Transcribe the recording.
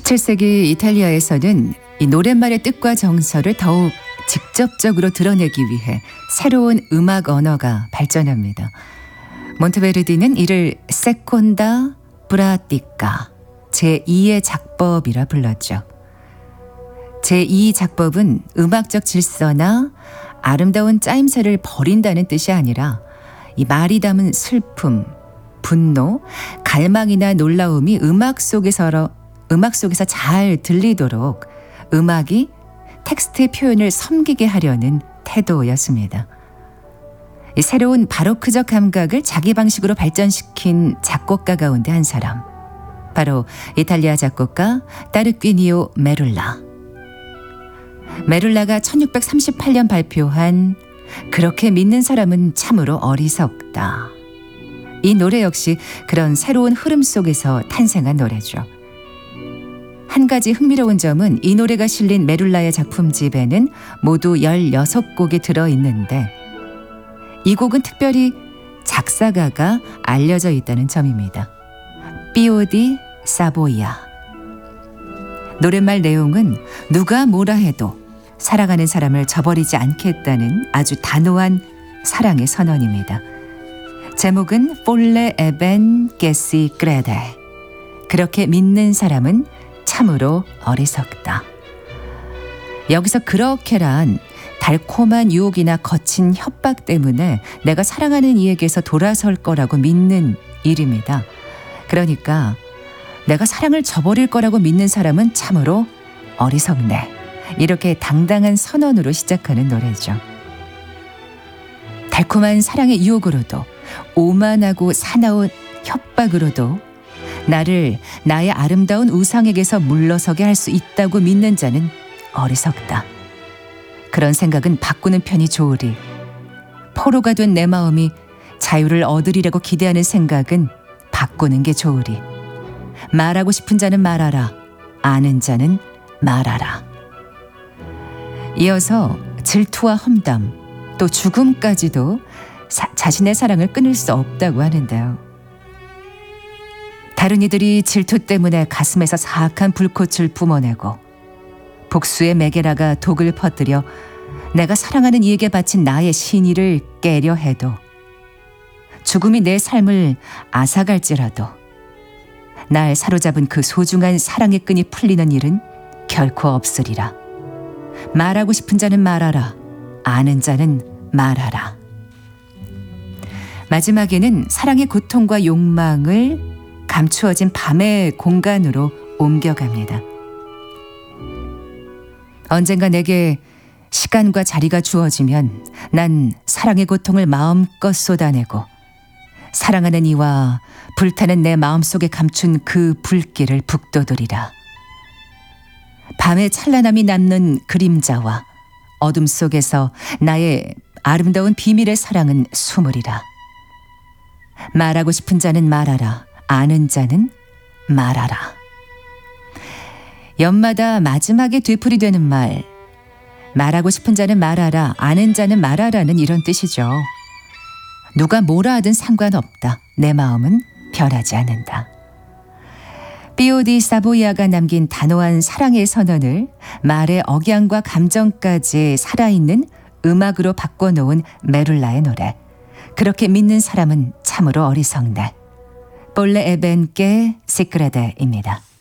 17세기 이탈리아에서는 이 노랫말의 뜻과 정서를 더욱 직접적으로 드러내기 위해 새로운 음악 언어가 발전합니다. 몬테베르디는 이를 세콘다 브라티카 제2의 작법이라 불렀죠. 제2 작법은 음악적 질서나 아름다운 짜임새를 버린다는 뜻이 아니라 이 말이 담은 슬픔, 분노, 갈망이나 놀라움이 음악 속에서 잘 들리도록 음악이 텍스트의 표현을 섬기게 하려는 태도였습니다. 이 새로운 바로크적 감각을 자기 방식으로 발전시킨 작곡가 가운데 한 사람, 바로 이탈리아 작곡가 따르퀴니오 메룰라. 메룰라가 1638년 발표한 그렇게 믿는 사람은 참으로 어리석다. 이 노래 역시 그런 새로운 흐름 속에서 탄생한 노래죠. 한 가지 흥미로운 점은 이 노래가 실린 메룰라의 작품집에는 모두 16곡이 들어있는데 이 곡은 특별히 작사가가 알려져 있다는 점입니다. 삐오디 사보이아. 노랫말 내용은 누가 뭐라 해도 사랑하는 사람을 저버리지 않겠다는 아주 단호한 사랑의 선언입니다. 제목은 폴레 에벤 게시 크레데. 그렇게 믿는 사람은 참으로 어리석다. 여기서 그렇게란 달콤한 유혹이나 거친 협박 때문에 내가 사랑하는 이에게서 돌아설 거라고 믿는 일입니다. 그러니까 내가 사랑을 저버릴 거라고 믿는 사람은 참으로 어리석네. 이렇게 당당한 선언으로 시작하는 노래죠. 달콤한 사랑의 유혹으로도 오만하고 사나운 협박으로도 나를 나의 아름다운 우상에게서 물러서게 할 수 있다고 믿는 자는 어리석다. 그런 생각은 바꾸는 편이 좋으리. 포로가 된 내 마음이 자유를 얻으리라고 기대하는 생각은 바꾸는 게 좋으리. 말하고 싶은 자는 말하라. 아는 자는 말하라. 이어서 질투와 험담, 또 죽음까지도 자신의 사랑을 끊을 수 없다고 하는데요. 다른 이들이 질투 때문에 가슴에서 사악한 불꽃을 뿜어내고 복수의 메게라가 독을 퍼뜨려 내가 사랑하는 이에게 바친 나의 신의를 깨려 해도 죽음이 내 삶을 앗아갈지라도 날 사로잡은 그 소중한 사랑의 끈이 풀리는 일은 결코 없으리라. 말하고 싶은 자는 말하라. 아는 자는 말하라. 마지막에는 사랑의 고통과 욕망을 감추어진 밤의 공간으로 옮겨갑니다. 언젠가 내게 시간과 자리가 주어지면 난 사랑의 고통을 마음껏 쏟아내고 사랑하는 이와 불타는 내 마음속에 감춘 그 불길을 북돋우리라. 밤의 찬란함이 남는 그림자와 어둠 속에서 나의 아름다운 비밀의 사랑은 숨으리라. 말하고 싶은 자는 말하라. 아는 자는 말하라. 연마다 마지막에 되풀이되는 말, 말하고 싶은 자는 말하라. 아는 자는 말하라는 이런 뜻이죠. 누가 뭐라 하든 상관없다. 내 마음은 변하지 않는다. 삐오디 사보이아가 남긴 단호한 사랑의 선언을 말의 억양과 감정까지 살아있는 음악으로 바꿔놓은 메룰라의 노래. 그렇게 믿는 사람은 참으로 어리석네. 폴레 에벤께 시크레데입니다.